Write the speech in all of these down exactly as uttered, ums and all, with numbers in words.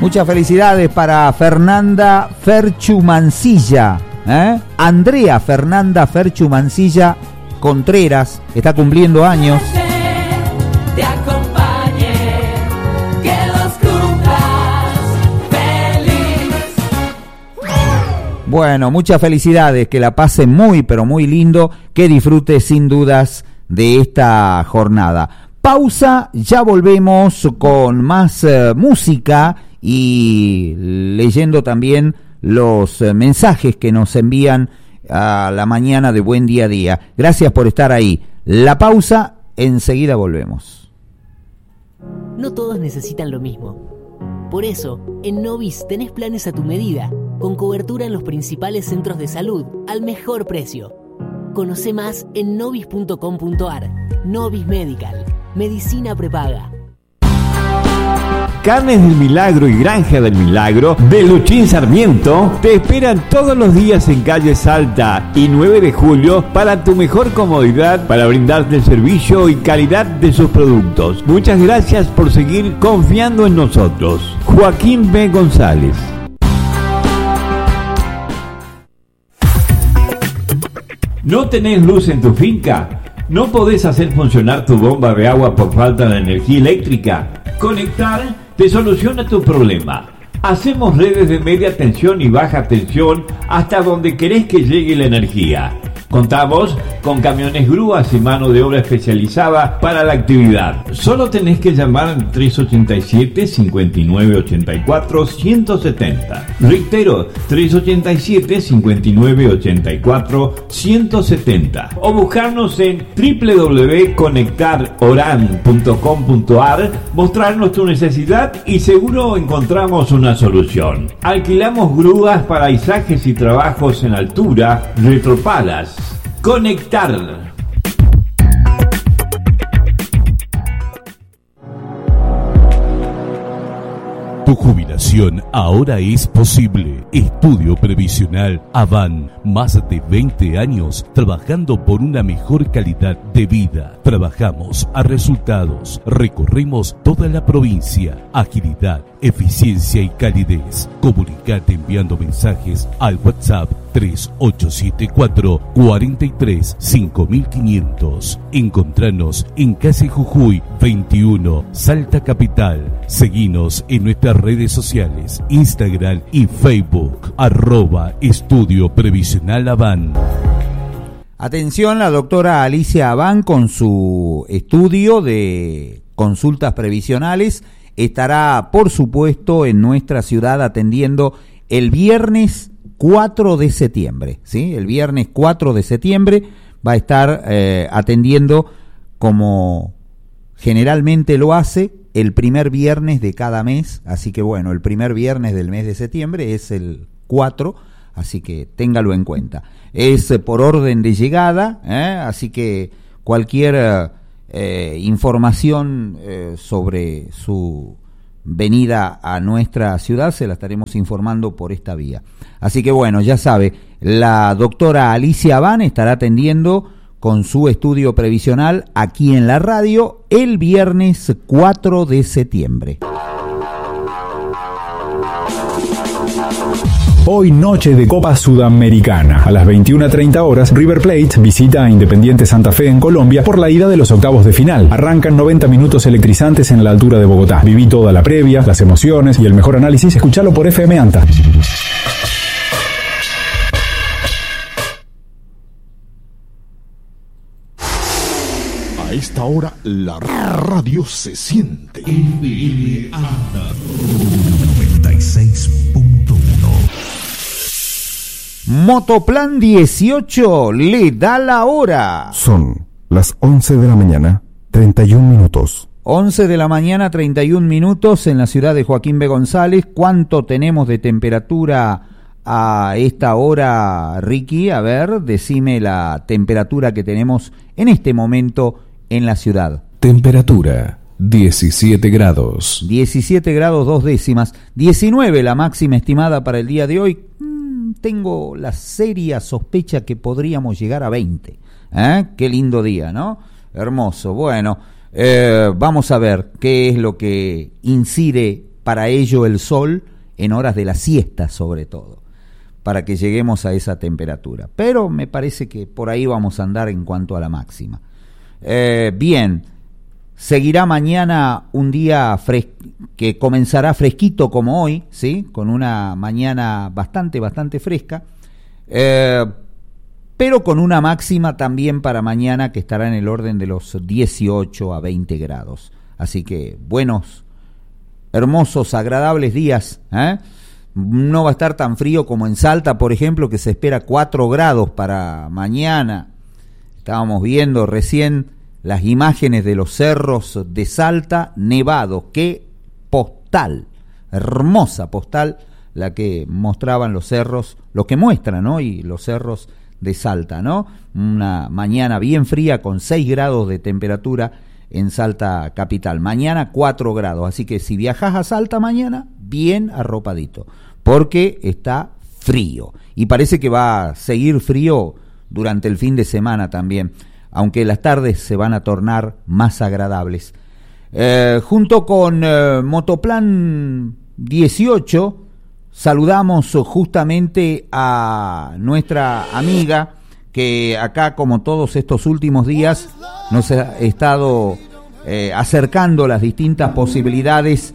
Muchas felicidades para Fernanda Ferchu Mancilla, ¿eh? Andrea Fernanda Ferchu Mancilla Contreras, está cumpliendo años. Te acompañe, que los cumplas feliz. Bueno, muchas felicidades, que la pase muy, pero muy lindo, que disfrute sin dudas de esta jornada. Pausa, ya volvemos con más eh, música y leyendo también los eh, mensajes que nos envían a la mañana de Buen Día a Día. Gracias por estar ahí. La pausa, enseguida volvemos. No todos necesitan lo mismo. Por eso, en Novis tenés planes a tu medida, con cobertura en los principales centros de salud, al mejor precio. Conoce más en novis punto com punto ar. Novis Medical. Medicina prepaga. Carnes del Milagro y Granja del Milagro de Luchín Sarmiento te esperan todos los días en calle Salta y nueve de julio para tu mejor comodidad, para brindarte el servicio y calidad de sus productos. Muchas gracias por seguir confiando en nosotros. Joaquín B. González. ¿No tenés luz en tu finca? ¿No podés hacer funcionar tu bomba de agua por falta de energía eléctrica? Conectar te soluciona tu problema. Hacemos redes de media tensión y baja tensión hasta donde querés que llegue la energía. Contamos con camiones grúas y mano de obra especializada para la actividad. Solo tenés que llamar al tres ochenta y siete, cincuenta y nueve ochenta y cuatro, ciento setenta. Reitero, tres ochenta y siete, cincuenta y nueve ochenta y cuatro, ciento setenta. O buscarnos en doble u doble u doble u punto conectar oran punto com punto ar, mostrarnos tu necesidad y seguro encontramos una solución. Alquilamos grúas para izajes y trabajos en altura, retropalas. Conectar. Tu jubilación ahora es posible. Estudio Previsional Avan. Más de veinte años trabajando por una mejor calidad de vida. Trabajamos a resultados. Recorremos toda la provincia. Agilidad, eficiencia y calidez. Comunicate enviando mensajes al WhatsApp tres ocho siete cuatro, cuatro tres, cinco mil quinientos. Encontranos en calle Jujuy veintiuno, Salta Capital. Seguinos en nuestras redes sociales, Instagram y Facebook, arroba Estudio Previsional Avan. Atención, la doctora Alicia Avan con su estudio de consultas previsionales estará, por supuesto, en nuestra ciudad atendiendo el viernes cuatro de septiembre, ¿sí? El viernes cuatro de septiembre va a estar eh, atendiendo como generalmente lo hace el primer viernes de cada mes, así que bueno, el primer viernes del mes de septiembre es el cuatro, así que téngalo en cuenta. Es eh, por orden de llegada, ¿eh? Así que cualquier eh, información eh, sobre su venida a nuestra ciudad se la estaremos informando por esta vía. Así que bueno, ya sabe, la doctora Alicia Avan estará atendiendo con su estudio previsional aquí en la radio el viernes cuatro de septiembre. Hoy noche de Copa Sudamericana. A las veintiuna treinta horas, River Plate visita a Independiente Santa Fe en Colombia por la ida de los octavos de final. Arrancan noventa minutos electrizantes en la altura de Bogotá. Viví toda la previa, las emociones y el mejor análisis. Escuchalo por F M Anta. A esta hora la radio se siente. F M Anta noventa y seis punto uno. Motoplan dieciocho le da la hora. Son las once de la mañana, treinta y un minutos. once de la mañana, treinta y un minutos en la ciudad de Joaquín B. González. ¿Cuánto tenemos de temperatura a esta hora, Ricky? A ver, decime la temperatura que tenemos en este momento en la ciudad. Temperatura diecisiete grados. diecisiete grados dos décimas. diecinueve la máxima estimada para el día de hoy. Tengo la seria sospecha que podríamos llegar a veinte. ¿Eh? Qué lindo día, ¿no? Hermoso. Bueno, eh, vamos a ver qué es lo que incide para ello el sol en horas de la siesta sobre todo, para que lleguemos a esa temperatura. Pero me parece que por ahí vamos a andar en cuanto a la máxima. Eh, bien, seguirá mañana un día fres- que comenzará fresquito como hoy, ¿sí? Con una mañana bastante, bastante fresca, eh, pero con una máxima también para mañana que estará en el orden de los dieciocho a veinte grados. Así que buenos, hermosos, agradables días, ¿eh? No va a estar tan frío como en Salta, por ejemplo, que se espera cuatro grados para mañana. Estábamos viendo recién las imágenes de los cerros de Salta nevados. Qué postal, hermosa postal la que mostraban los cerros, lo que muestran hoy los cerros de Salta, ¿no? Una mañana bien fría con seis grados de temperatura en Salta capital. Mañana cuatro grados, así que si viajás a Salta mañana, bien arropadito, porque está frío. Y parece que va a seguir frío durante el fin de semana también, aunque las tardes se van a tornar más agradables. Eh, junto con eh, Motoplan dieciocho, saludamos justamente a nuestra amiga que acá, como todos estos últimos días, nos ha estado eh, acercando las distintas posibilidades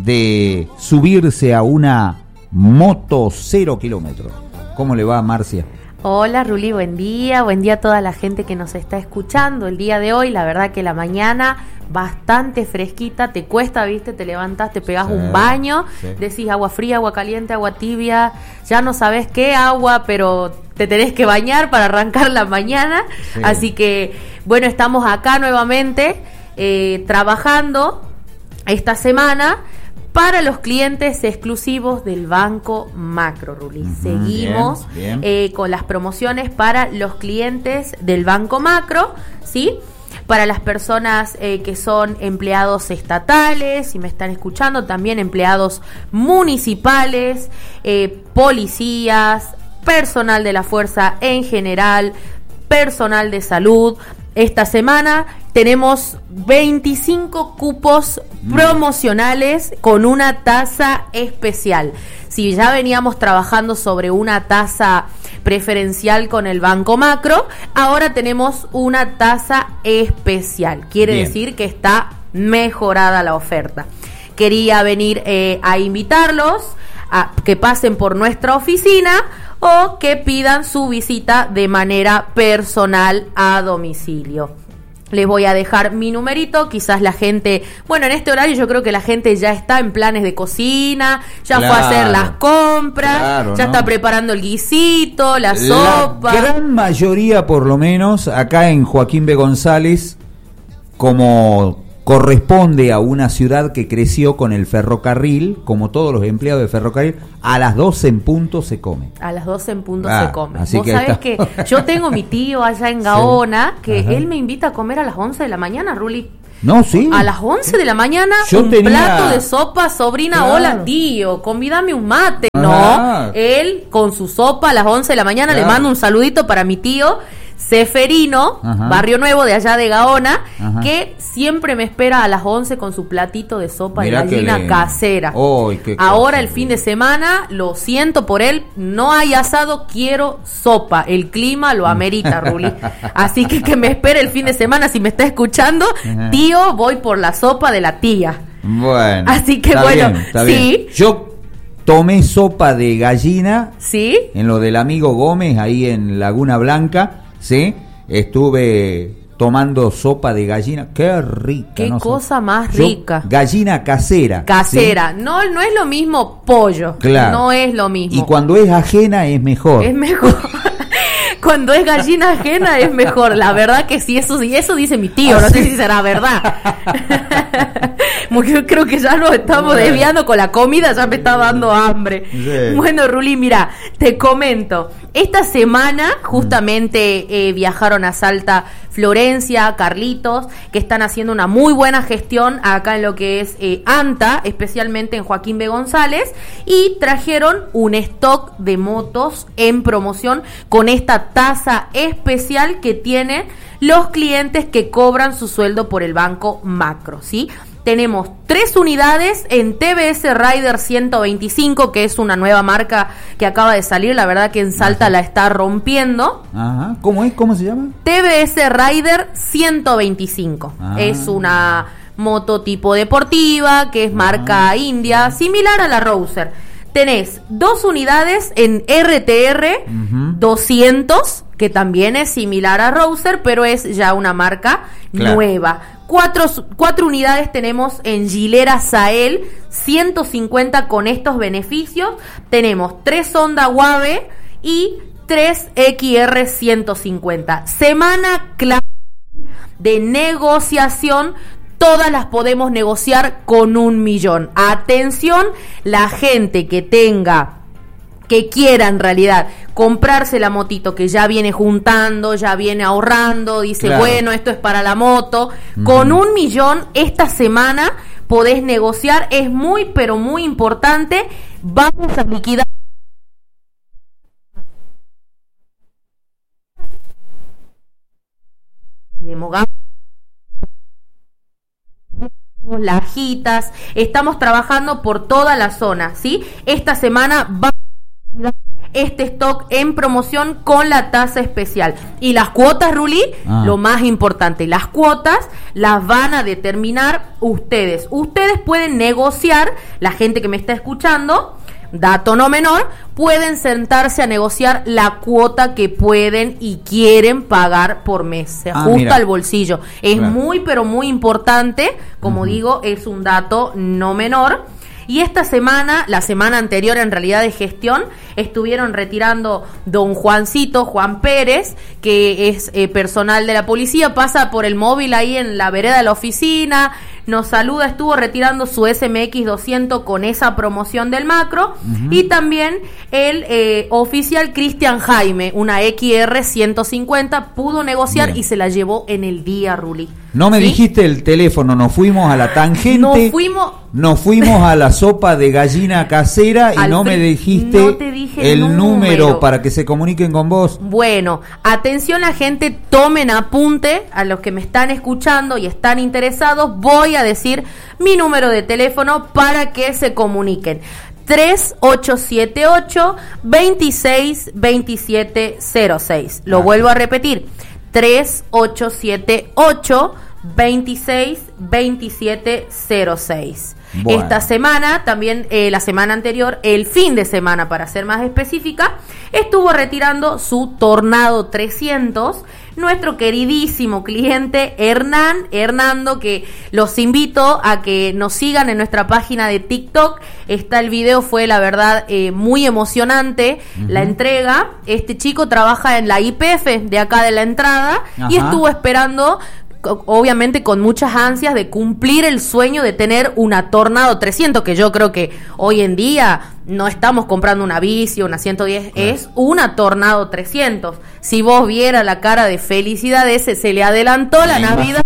de subirse a una moto cero kilómetros. ¿Cómo le va, Marcia? Hola, Ruli, buen día, buen día a toda la gente que nos está escuchando el día de hoy. La verdad que la mañana bastante fresquita, te cuesta, viste, te levantás, te pegás sí, un baño, sí. Decís agua fría, agua caliente, agua tibia, ya no sabés qué agua, pero te tenés que bañar para arrancar la mañana, sí. Así que, bueno, estamos acá nuevamente eh, trabajando esta semana para los clientes exclusivos del Banco Macro, Ruli. Uh-huh, Seguimos bien, bien. Eh, con las promociones para los clientes del Banco Macro, ¿sí? Para las personas eh, que son empleados estatales, si me están escuchando, también empleados municipales, eh, policías, personal de la fuerza en general, personal de salud. Esta semana tenemos veinticinco cupos promocionales con una tasa especial. Si ya veníamos trabajando sobre una tasa preferencial con el Banco Macro, ahora tenemos una tasa especial. Quiere Bien. decir que está mejorada la oferta. Quería venir eh, a invitarlos a que pasen por nuestra oficina o que pidan su visita de manera personal a domicilio. Les voy a dejar mi numerito, quizás la gente, bueno, en este horario yo creo que la gente ya está en planes de cocina, ya claro, fue a hacer las compras, claro, ya ¿no? está preparando el guisito, la, la sopa. La gran mayoría, por lo menos, acá en Joaquín B. González, como corresponde a una ciudad que creció con el ferrocarril, como todos los empleados de ferrocarril, a las doce en punto se come. A las doce en punto ah, se come. Vos que sabés está. que yo tengo mi tío allá en Gaona, sí. que Ajá. él me invita a comer a las once de la mañana, Ruli. No, sí. A las once de la mañana, yo un tenía... plato de sopa, sobrina, claro. Hola tío, convídame un mate. Ajá. No, él con su sopa a las once de la mañana, claro. Le mando un saludito para mi tío Seferino, Ajá. Barrio Nuevo de allá de Gaona, Ajá. que siempre me espera a las once con su platito de sopa Mirá de gallina le... casera. Oh, Ahora cosa, el fin de semana, lo siento por él, no hay asado, quiero sopa. El clima lo amerita, Ruli. Así que que me espere el fin de semana, si me está escuchando, Ajá. tío, voy por la sopa de la tía. Bueno. Así que está bueno, bien, está sí. Bien. Yo tomé sopa de gallina, ¿sí? En lo del amigo Gómez, ahí en Laguna Blanca. Sí, estuve tomando sopa de gallina, qué rica. Qué no cosa sé. más Yo, rica. Gallina casera. Casera, ¿sí? no, no es lo mismo pollo, claro. No es lo mismo. Y cuando es ajena es mejor. Es mejor. Cuando es gallina ajena es mejor, la verdad que sí, eso sí, eso dice mi tío, ¿Ah, no sí? sé si será verdad. Yo creo que ya nos estamos bueno. desviando con la comida, ya me está dando hambre. Sí. Bueno, Ruli, mira, te comento. Esta semana justamente eh, viajaron a Salta Florencia, Carlitos, que están haciendo una muy buena gestión acá en lo que es eh, ANTA, especialmente en Joaquín B. González, y trajeron un stock de motos en promoción con esta tasa especial que tienen los clientes que cobran su sueldo por el Banco Macro, ¿sí? tenemos tres unidades en T B S Rider ciento veinticinco, que es una nueva marca que acaba de salir, la verdad que en Salta Ajá. la está rompiendo. Ajá. ¿Cómo es? ¿Cómo se llama? T B S Rider ciento veinticinco. Ah. Es una moto tipo deportiva, que es marca ah. india, similar a la Rouser. Tenés dos unidades en R T R uh-huh. doscientos, que también es similar a Rouser, pero es ya una marca claro. nueva. Cuatro, cuatro unidades tenemos en Gilera Sael ciento cincuenta con estos beneficios. Tenemos tres Honda Wave y tres X R ciento cincuenta. Semana clave de negociación. Todas las podemos negociar con un millón. Atención, la gente que tenga, que quiera en realidad comprarse la motito, que ya viene juntando, ya viene ahorrando, dice, claro. bueno, esto es para la moto. Uh-huh. Con un millón esta semana podés negociar, es muy, pero muy importante. Vamos a liquidar. Lajitas, estamos trabajando por toda la zona, ¿sí? Esta semana va a este stock en promoción con la tasa especial. Y las cuotas, Ruli, ah. lo más importante, las cuotas las van a determinar ustedes. Ustedes pueden negociar, la gente que me está escuchando, dato no menor, pueden sentarse a negociar la cuota que pueden y quieren pagar por mes. Se ajusta ah, mira. al bolsillo. Es claro. muy, pero muy importante. Como uh-huh. digo, es un dato no menor. Y esta semana, la semana anterior en realidad de gestión, estuvieron retirando don Juancito, Juan Pérez, que es eh, personal de la policía, pasa por el móvil ahí en la vereda de la oficina, nos saluda, estuvo retirando su S M X doscientos con esa promoción del macro, uh-huh. y también el eh, oficial Cristian Jaime, una X R ciento cincuenta, pudo negociar Bien. y se la llevó en el día, Ruli. No me ¿Sí? dijiste el teléfono, nos fuimos a la tangente, nos fuimos, nos fuimos a la sopa de gallina casera y no me dijiste no te dije el número. número para que se comuniquen con vos. Bueno, atención la gente, tomen apunte a los que me están escuchando y están interesados, voy a decir mi número de teléfono para que se comuniquen. tres ocho siete ocho, dos seis dos siete cero seis. Lo ah. vuelvo a repetir. tres ocho siete ocho, dos seis dos siete cero seis. Bueno. Esta semana, también eh, la semana anterior, el fin de semana para ser más específica, estuvo retirando su Tornado trescientos, nuestro queridísimo cliente Hernán, Hernando, que los invito a que nos sigan en nuestra página de TikTok. Está el video, fue la verdad eh, muy emocionante uh-huh. la entrega. Este chico trabaja en la I P F de acá de la entrada Ajá. y estuvo esperando, obviamente con muchas ansias, de cumplir el sueño de tener una Tornado trescientos, que yo creo que hoy en día no estamos comprando una bici o una ciento diez, claro. es una Tornado trescientos. Si vos viera la cara de felicidad de ese, se le adelantó la Navidad.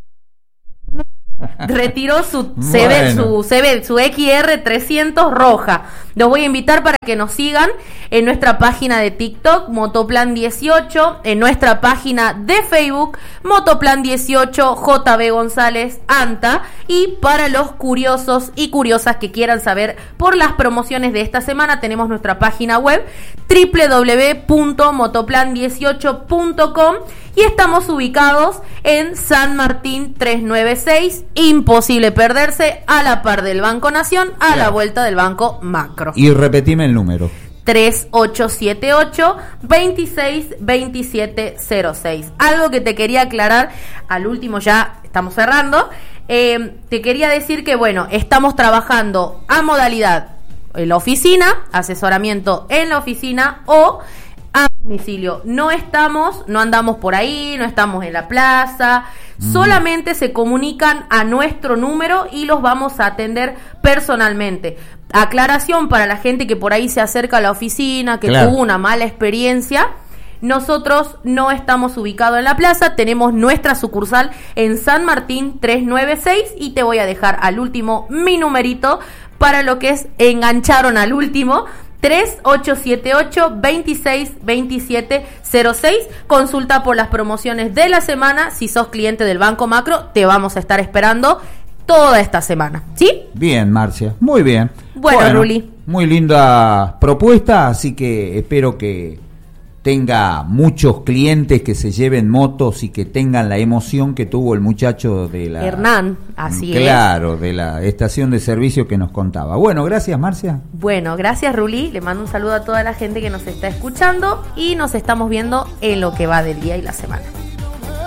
Retiró su C B, bueno. su C B, su X R trescientos roja. Los voy a invitar para que nos sigan en nuestra página de TikTok, Motoplan dieciocho, en nuestra página de Facebook, Motoplan dieciocho, J B González Anta, y para los curiosos y curiosas que quieran saber por las promociones de esta semana, tenemos nuestra página web doble u doble u doble u punto motoplan dieciocho punto com y estamos ubicados en San Martín trescientos noventa y seis, imposible perderse, a la par del Banco Nación, a claro. la vuelta del Banco Macro. Y repetime el número. tres ocho siete ocho, dos seis dos siete cero seis. Algo que te quería aclarar, al último ya estamos cerrando, eh, te quería decir que bueno, estamos trabajando a modalidad en la oficina, asesoramiento en la oficina o a domicilio. No estamos, no andamos por ahí, no estamos en la plaza, mm. solamente se comunican a nuestro número y los vamos a atender personalmente. Aclaración para la gente que por ahí se acerca a la oficina, que claro. tuvo una mala experiencia. Nosotros no estamos ubicados en la plaza, tenemos nuestra sucursal en San Martín trescientos noventa y seis y te voy a dejar al último mi numerito para lo que es engancharon al último. tres ocho siete ocho, dos seis dos siete cero seis. Consulta por las promociones de la semana. Si sos cliente del Banco Macro, te vamos a estar esperando toda esta semana, ¿sí? Bien, Marcia, muy bien. Bueno, bueno, Ruli. Muy linda propuesta, así que espero que tenga muchos clientes que se lleven motos y que tengan la emoción que tuvo el muchacho de la... Hernán, así claro, es. Claro, de la estación de servicio que nos contaba. Bueno, gracias, Marcia. Bueno, gracias, Ruli. Le mando un saludo a toda la gente que nos está escuchando y nos estamos viendo en lo que va del día y la semana.